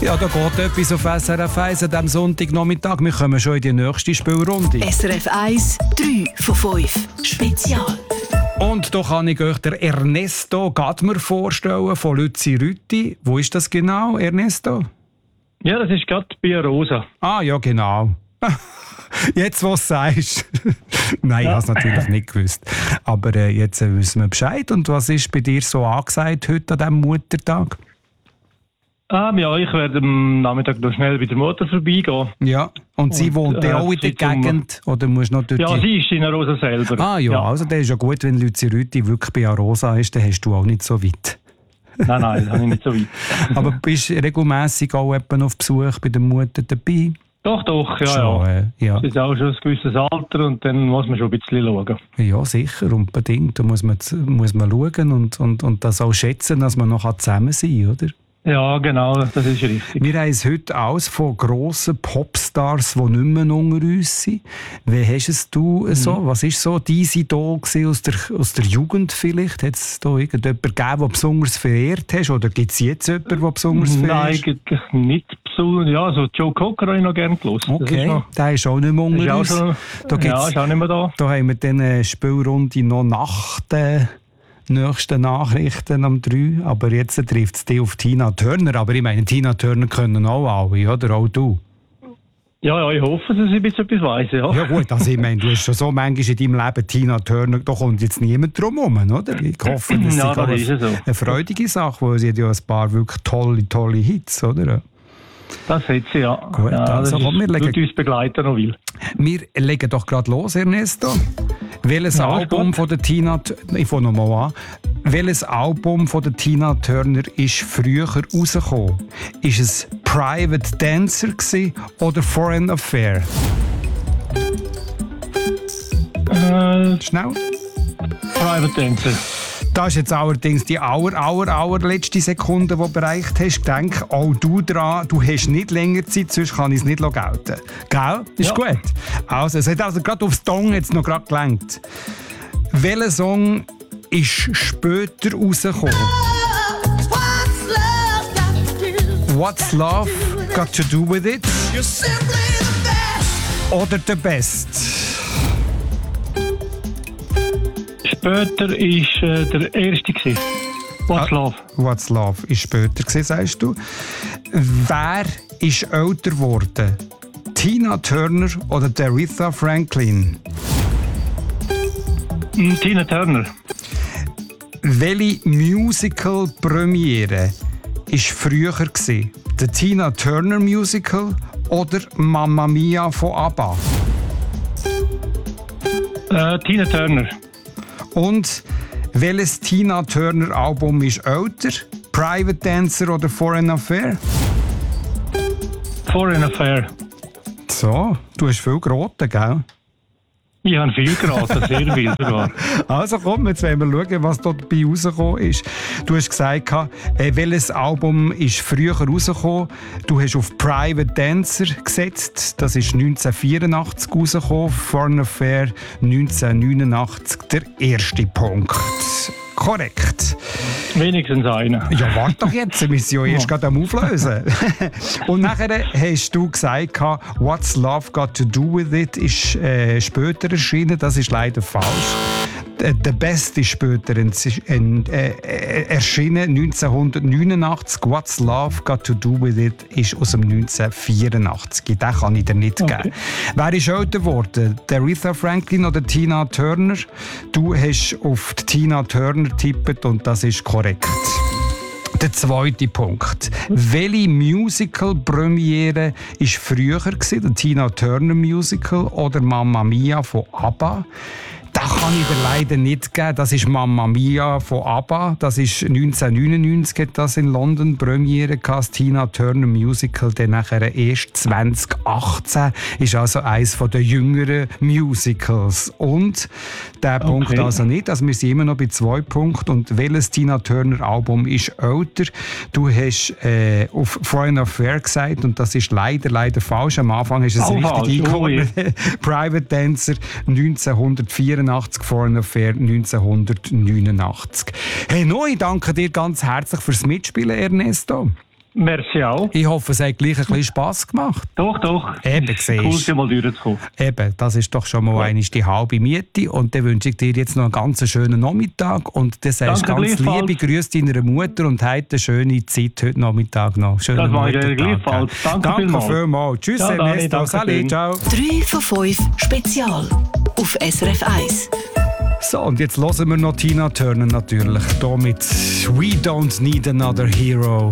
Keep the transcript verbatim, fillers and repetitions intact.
Ja, da geht etwas auf S R F eins an diesem Sonntagnachmittag. Wir kommen schon in die nächste Spielrunde. S R F eins, drei von fünf. Spezial. Und da kann ich euch der Ernesto Gadmer vorstellen von Lützi-Rütti. Wo ist das genau, Ernesto? Ja, das ist gerade bei Rosa. Ah, ja, genau. Jetzt, was du sagst. Nein, ja. Ich habe es natürlich nicht gewusst. Aber äh, jetzt äh, wissen wir Bescheid. Und was ist bei dir so angesagt heute an diesem Muttertag? Ähm, ja, ich werde am Nachmittag noch schnell bei der Mutter vorbeigehen. Ja, und sie und, wohnt äh, auch in der Gegend? Um... Oder musst du noch dort ja, die... sie ist in Arosa selber. Ah ja, ja. Also das ist ja gut, wenn Lützi-Rütti wirklich bei Arosa ist, dann hast du auch nicht so weit. Nein, nein, das habe ich nicht so weit. Aber bist du regelmässig auch auf Besuch bei der Mutter dabei? Doch, doch, ja, schon, ja. Äh, ja. Es ist auch schon ein gewisses Alter und dann muss man schon ein bisschen schauen. Ja, sicher, unbedingt. Da muss man, muss man schauen und, und, und das auch schätzen, dass man noch zusammen sein kann, oder? Ja, genau, das ist richtig. Wir haben es heute aus von grossen Popstars, die nicht mehr unter uns sind. Wie hast es du so? Mhm. Was war so dein Idol aus der, aus der Jugend vielleicht? Hat es da irgendjemanden gegeben, den besonders verehrt hast? Oder gibt es jetzt jemanden, der besonders verehrt? Nein, eigentlich nicht besonders. Ja, so Joe Cocker habe ich noch gerne gehört. Okay, noch, der ist auch nicht mehr unter uns. Schon, da ja, ist auch nicht mehr da. Da haben wir dann eine Spielrunde noch nach den nächsten Nachrichten um drei. Aber jetzt trifft es dich auf Tina Turner. Aber ich meine, Tina Turner können auch alle, oder? Auch du. Ja, ja, ich hoffe, dass ich ein bisschen etwas weiss, ja. Ja gut, also ich meine, du hast schon so manchmal in deinem Leben Tina Turner, da kommt jetzt niemand drum herum, oder? Ich hoffe, das ja, ist das ist so. eine freudige Sache, weil sie hat ja ein paar wirklich tolle, tolle Hits, oder? Das hat sie, ja. Gut, ja, also komm, wir legen... uns begleiten noch will. Wir legen doch gerade los, Ernesto. Welches ja, Album von der Tina... Ich fange nochmal an. Welches Album von der Tina Turner ist früher rausgekommen? Ist es Private Dancer gewesen oder Foreign Affair? Äh, Schnell. Private Dancer. Das ist jetzt allerdings die aller, aller, allerletzte Sekunde, die du bereicht hast. Ich denke, auch du dran, du hast nicht länger Zeit, sonst kann ich es nicht gelten. Gell? Ist ja. Gut. Also, es hat also gerade aufs Dong jetzt noch gerade gelenkt. Welcher Song ist später rausgekommen? What's Love Got to Do With It? Oder The Best? Später war äh, der erste gewesen. What's ah, Love? What's Love ist später gewesen, sagst du. Wer ist älter geworden? Tina Turner oder Aretha Franklin? Mm, Tina Turner. Welche Musical-Premiere war früher gewesen? Der Tina Turner Musical oder Mamma Mia von ABBA? Äh, Tina Turner. Und welches Tina Turner Album ist älter? Private Dancer oder Foreign Affair? Foreign Affair. So, du hast viel geraten, gell? Ich habe viel geraten, sehr viel sogar. Also komm, jetzt wollen wir schauen, was dort dabei rausgekommen ist. Du hast gesagt, äh, welches Album ist früher rausgekommen? Du hast auf Private Dancer gesetzt. Das ist neunzehnhundertvierundachtzig rausgekommen. Foreign Affair neunzehnhundertneunundachtzig. Der erste Punkt. Korrekt. Wenigstens einer. Ja, warte doch jetzt, wir sind ja erst gerade am Auflösen. Und nachher hast du gesagt, What's Love Got to Do With It ist äh, später erschienen. Das ist leider falsch. The Best ist später in, in, äh, erschienen, neunzehnhundertneunundachtzig. What's Love Got to Do With It ist aus dem neunzehnhundertvierundachtzig. Den kann ich dir nicht okay. geben. Wer ist älter geworden? Aretha Franklin oder Tina Turner? Du hast auf die Tina Turner getippt und das ist korrekt. Der zweite Punkt. Welche Musical-Premiere war früher gewesen? Der Tina Turner Musical oder Mamma Mia von ABBA? Das kann ich dir leider nicht geben. Das ist Mamma Mia von ABBA. Das ist neunzehnhundertneunundneunzig hat das in London Premiere gehabt. Das Tina Turner Musical, dann nachher erst zwanzig achtzehn. Ist also eines der jüngeren Musicals. Und der okay. Punkt also nicht. Also wir sind immer noch bei zwei Punkten. Und welches Tina Turner Album ist älter? Du hast äh, auf Foreign Affair gesagt und das ist leider, leider falsch. Am Anfang ist es oh, richtig eingekommen. Oh, Private Dancer neunzehnhundertvierundachtzig. Foreign Affair neunzehnhundertneunundachtzig. Hey, no, ich danke dir ganz herzlich fürs Mitspielen, Ernesto. Merci auch. Ich hoffe, es hat gleich ein bisschen Spass gemacht. Doch, doch. Eben, Ist cool, siehst. schon mal durchzukommen. Eben, das ist doch schon mal Ja. einmal die halbe Miete. Und dann wünsche ich dir jetzt noch einen ganz schönen Nachmittag. Und dann sagst Danke ganz gleichfalls. liebe Grüße deiner Mutter und habt eine schöne Zeit heute Nachmittag noch. Schönen Das mache ich dir Muttertag, gleichfalls. gell? Danke Danke vielmals. vielmals. Tschüss, Ja, Dani, Ernesto. danke Salut, schön. ciao. drei von fünf Spezial auf S R F eins. So, und jetzt hören wir noch Tina Turner natürlich. Hier mit «We don't need another hero».